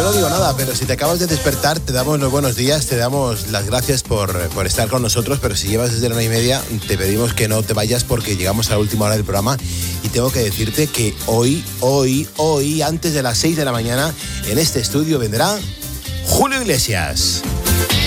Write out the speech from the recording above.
no digo nada, pero si te acabas de despertar, te damos los buenos días, te damos las gracias por estar con nosotros, pero si llevas desde la 1:30, te pedimos que no te vayas porque llegamos a la última hora del programa y tengo que decirte que hoy, antes de las 6 de la mañana, en este estudio vendrá Julio Iglesias.